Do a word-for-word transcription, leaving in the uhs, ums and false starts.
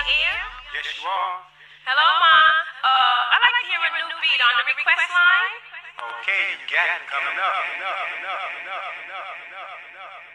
air? Yes, you are. Hello, Ma. Uh, I'd like to hear a new beat on the request line. Okay, you got it coming up.